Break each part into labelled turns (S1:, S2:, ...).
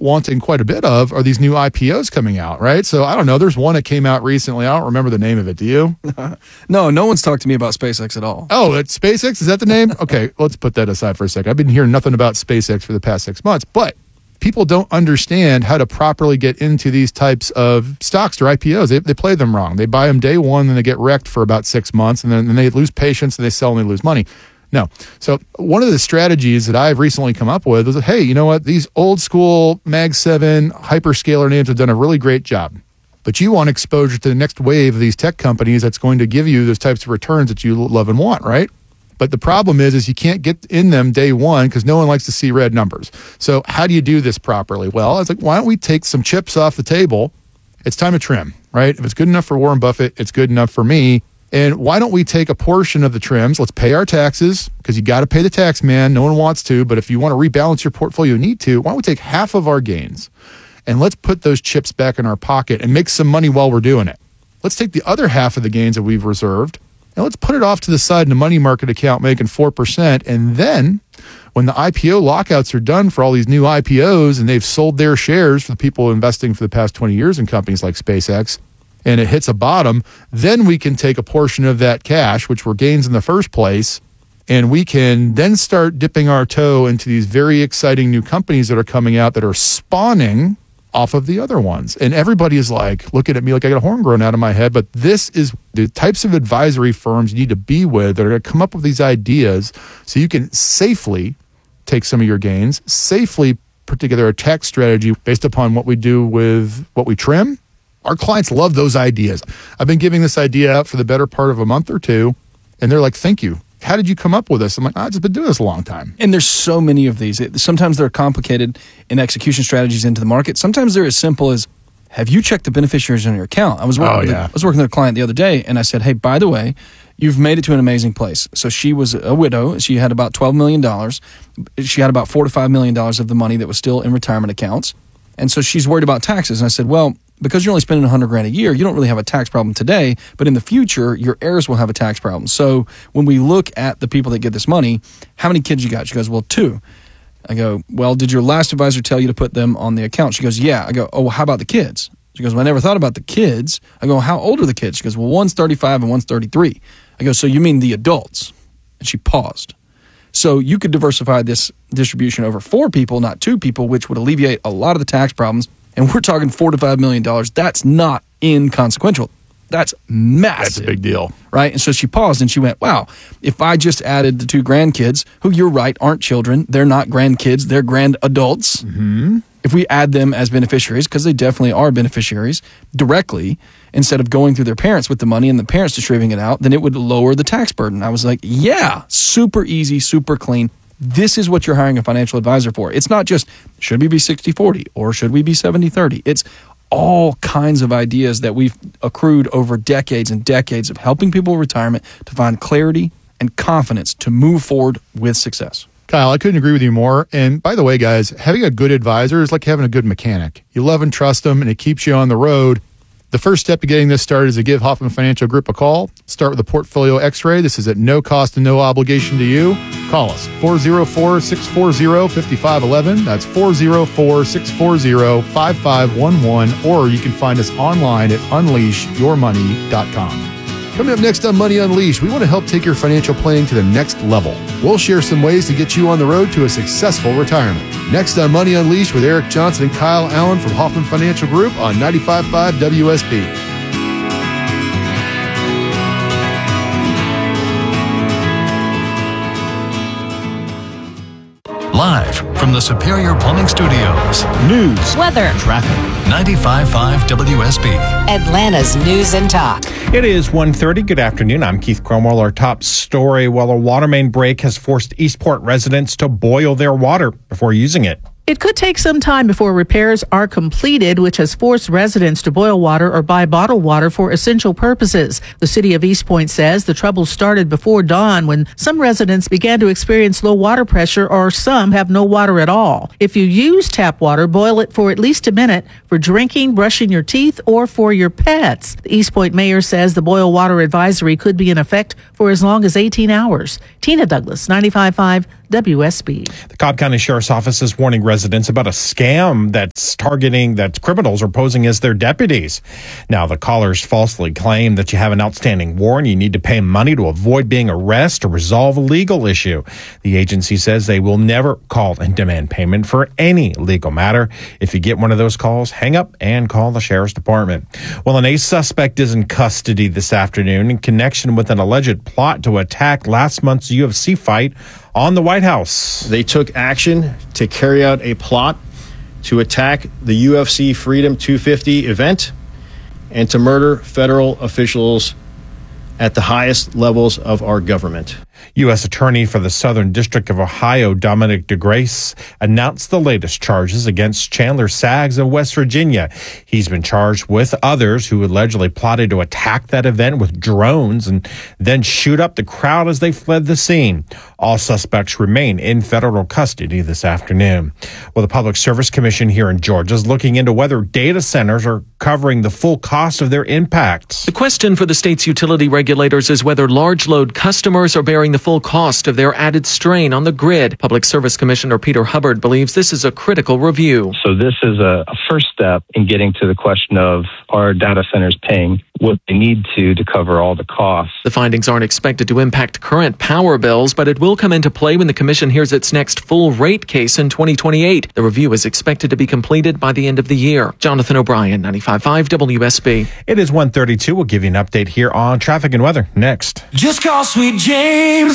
S1: wanting quite a bit of are these new IPOs coming out, right? So I don't know. There's one that came out recently. I don't remember the name of it. Do you?
S2: No one's talked to me about SpaceX at all.
S1: Oh, it's SpaceX? Is that the name? Okay, let's put that aside for a second. I've been hearing nothing about SpaceX for the past 6 months, but people don't understand how to properly get into these types of stocks or IPOs. They play them wrong. They buy them day one, and they get wrecked for about 6 months, and then they lose patience, and they sell, and they lose money. No. So one of the strategies that I've recently come up with is, hey, you know what? These old school Mag 7 hyperscaler names have done a really great job. But you want exposure to the next wave of these tech companies that's going to give you those types of returns that you love and want, right? But the problem is you can't get in them day one because no one likes to see red numbers. So how do you do this properly? Well, I was like, why don't we take some chips off the table? It's time to trim, right? If it's good enough for Warren Buffett, it's good enough for me. And why don't we take a portion of the trims? Let's pay our taxes because you got to pay the tax man. No one wants to, but if you want to rebalance your portfolio, you need to. Why don't we take half of our gains and let's put those chips back in our pocket and make some money while we're doing it. Let's take the other half of the gains that we've reserved and let's put it off to the side in a money market account making 4%. And then when the IPO lockouts are done for all these new IPOs and they've sold their shares for the people investing for the past 20 years in companies like SpaceX, and it hits a bottom, then we can take a portion of that cash, which were gains in the first place, and we can then start dipping our toe into these very exciting new companies that are coming out that are spawning off of the other ones. And everybody is like looking at me like I got a horn growing out of my head, but this is the types of advisory firms you need to be with that are going to come up with these ideas so you can safely take some of your gains, safely put together a tax strategy based upon what we do with what we trim. Our clients love those ideas. I've been giving this idea out for the better part of a month or two, and they're like, thank you. How did you come up with this? I'm like, I've just been doing this a long time.
S2: And there's so many of these. Sometimes they're complicated in execution strategies into the market. Sometimes they're as simple as, have you checked the beneficiaries on your account? I was working with a client the other day, and I said, hey, by the way, you've made it to an amazing place. So she was a widow. She had about $12 million. She had about $4 to $5 million of the money that was still in retirement accounts. And so she's worried about taxes. And I said, well, because you're only spending $100,000 a year, you don't really have a tax problem today, but in the future, your heirs will have a tax problem. So when we look at the people that get this money, how many kids you got? She goes, well, 2. I go, well, did your last advisor tell you to put them on the account? She goes, yeah. I go, oh, well, how about the kids? She goes, well, I never thought about the kids. I go, how old are the kids? She goes, well, one's 35 and one's 33. I go, so you mean the adults? And she paused. So you could diversify this distribution over 4 people, not 2 people, which would alleviate a lot of the tax problems. And we're talking $4 to $5 million. That's not inconsequential. That's massive.
S1: That's a big deal.
S2: Right? And so she paused and she went, wow, if I just added the 2 grandkids, who you're right, aren't children. They're not grandkids. They're grand adults.
S1: Mm-hmm.
S2: If we add them as beneficiaries, because they definitely are beneficiaries directly, instead of going through their parents with the money and the parents distributing it out, then it would lower the tax burden. I was like, yeah, super easy, super clean. This is what you're hiring a financial advisor for. It's not just, should we be 60-40 or should we be 70-30? It's all kinds of ideas that we've accrued over decades and decades of helping people with retirement to find clarity and confidence to move forward with success.
S1: Kyle, I couldn't agree with you more. And by the way, guys, having a good advisor is like having a good mechanic. You love and trust them, and it keeps you on the road. The first step to getting this started is to give Hoffman Financial Group a call. Start with a portfolio x-ray. This is at no cost and no obligation to you. Call us, 404-640-5511. That's 404-640-5511. Or you can find us online at unleashyourmoney.com. Coming up next on Money Unleashed, we want to help take your financial planning to the next level. We'll share some ways to get you on the road to a successful retirement. Next on Money Unleashed with Eric Johnson and Kyle Allen from Hoffman Financial Group on 95.5 WSB.
S3: Live from the Superior Plumbing Studios.
S4: News,
S5: weather,
S3: traffic. 95.5 WSB.
S5: Atlanta's News and Talk.
S4: It is 1:30. Good afternoon. I'm Keith Cromwell. Our top story. Well, a water main break has forced Eastport residents to boil their water before using it.
S6: It could take some time before repairs are completed, which has forced residents to boil water or buy bottled water for essential purposes. The city of East Point says the trouble started before dawn when some residents began to experience low water pressure or some have no water at all. If you use tap water, boil it for at least a minute for drinking, brushing your teeth, or for your pets. The East Point mayor says the boil water advisory could be in effect for as long as 18 hours. Tina Douglas, 95.5 WSB.
S4: The Cobb County Sheriff's Office is warning residents about a scam that criminals are posing as their deputies. Now, the callers falsely claim that you have an outstanding warrant. You need to pay money to avoid being arrested or resolve a legal issue. The agency says they will never call and demand payment for any legal matter. If you get one of those calls, hang up and call the Sheriff's Department. Well, an ace suspect is in custody this afternoon in connection with an alleged plot to attack last month's UFC fight on the White House.
S7: They took action to carry out a plot to attack the UFC Freedom 250 event and to murder federal officials at the highest levels of our government.
S4: U.S. Attorney for the Southern District of Ohio, Dominic DeGrace, announced the latest charges against Chandler Saggs of West Virginia. He's been charged with others who allegedly plotted to attack that event with drones and then shoot up the crowd as they fled the scene. All suspects remain in federal custody this afternoon. Well, the Public Service Commission here in Georgia is looking into whether data centers are covering the full cost of their impacts.
S8: The question for the state's utility regulators is whether large load customers are bearing the full cost of their added strain on the grid. Public Service Commissioner Peter Hubbard believes this is a critical review.
S9: So this is a first step in getting to the question of, are data centers paying what they need to cover all the costs?
S8: The findings aren't expected to impact current power bills, but it will come into play when the Commission hears its next full rate case in 2028. The review is expected to be completed by the end of the year. Jonathan O'Brien, 95.5 WSB.
S4: It is 1:32. We'll give you an update here on traffic and weather next.
S10: Just call Sweet James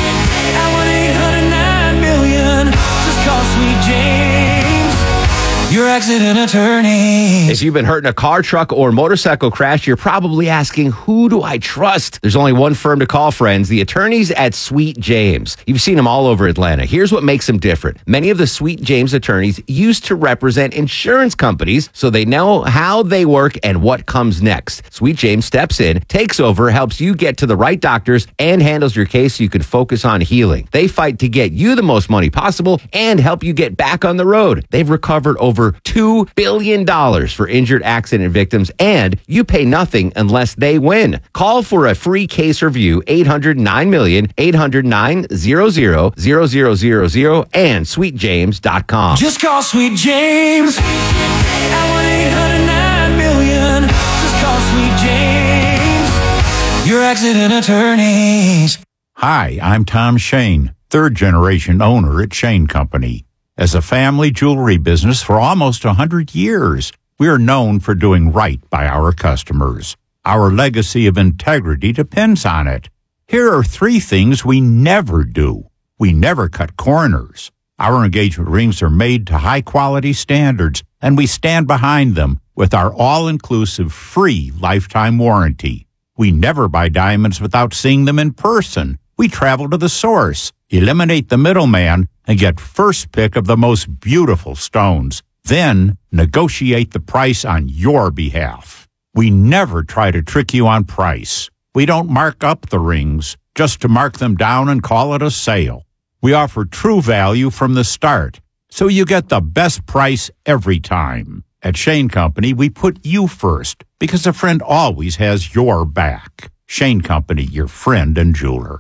S10: at 1-800-9-million. Just call Sweet James, your accident attorney.
S11: If you've been hurt in a car, truck, or motorcycle crash, you're probably asking, who do I trust? There's only one firm to call, friends, the attorneys at Sweet James. You've seen them all over Atlanta. Here's what makes them different. Many of the Sweet James attorneys used to represent insurance companies, so they know how they work and what comes next. Sweet James steps in, takes over, helps you get to the right doctors, and handles your case so you can focus on healing. They fight to get you the most money possible and help you get back on the road. They've recovered over $2 billion for injured accident victims, and you pay nothing unless they win. Call for a free case review, 800-9-million, 800-900-0000, and sweetjames.com.
S10: Just call Sweet James at 1-800-9-million. Just call Sweet James, your accident attorneys.
S12: Hi, I'm Tom Shane, third-generation owner at Shane Company. As a family jewelry business for almost 100 years, we are known for doing right by our customers. Our legacy of integrity depends on it. Here are 3 things we never do. We never cut corners. Our engagement rings are made to high-quality standards, and we stand behind them with our all-inclusive free lifetime warranty. We never buy diamonds without seeing them in person. We travel to the source, eliminate the middleman, and get first pick of the most beautiful stones. Then negotiate the price on your behalf. We never try to trick you on price. We don't mark up the rings just to mark them down and call it a sale. We offer true value from the start, so you get the best price every time. At Shane Company, we put you first because a friend always has your back. Shane Company, your friend and jeweler.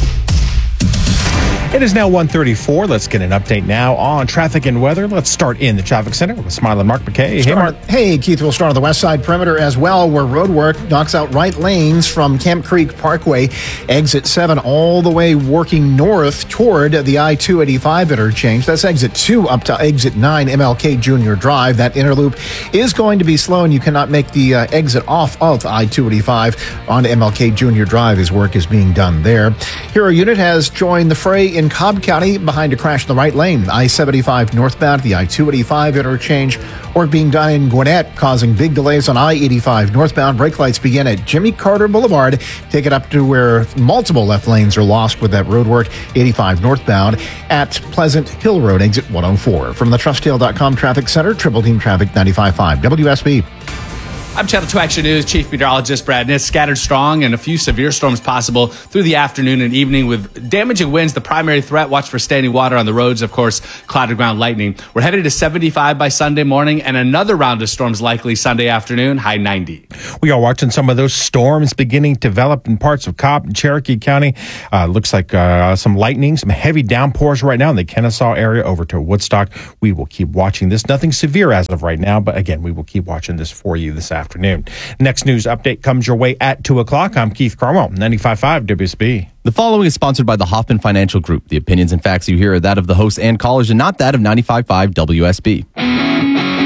S4: It is now 1:34. Let's get an update now on traffic and weather. Let's start in the traffic center with Smiling Mark McKay. Hey, Mark.
S13: Hey, Keith. We'll start on the west side perimeter as well, where road work knocks out right lanes from Camp Creek Parkway, exit 7, all the way working north toward the I-285 interchange. That's exit 2 up to exit 9, MLK Junior Drive. That interloop is going to be slow, and you cannot make the exit off of I-285 onto MLK Junior Drive as work is being done there. Hero Unit has joined the fray in Cobb County behind a crash in the right lane. I-75 northbound, the I-285 interchange. Work being done in Gwinnett, causing big delays on I-85 northbound. Brake lights begin at Jimmy Carter Boulevard. Take it up to where multiple left lanes are lost with that road work. 85 northbound at Pleasant Hill Road, exit 104. From the TrustTail.com Traffic Center, Triple Team Traffic 95.5 WSB.
S14: I'm Channel 2 Action News Chief Meteorologist Brad Nitz. Scattered strong and a few severe storms possible through the afternoon and evening with damaging winds. The primary threat, watch for standing water on the roads, of course, clouded ground lightning. We're headed to 75 by Sunday morning and another round of storms likely Sunday afternoon, high 90.
S4: We are watching some of those storms beginning to develop in parts of Cobb and Cherokee County. Looks like some lightning, some heavy downpours right now in the Kennesaw area over to Woodstock. We will keep watching this. Nothing severe as of right now, but again, we will keep watching this for you this afternoon. Next news update comes your way at 2 o'clock. I'm Keith Cromwell, 95.5 WSB.
S15: The following is sponsored by the Hoffman Financial Group. The opinions and facts you hear are that of the hosts and callers and not that of 95.5 WSB.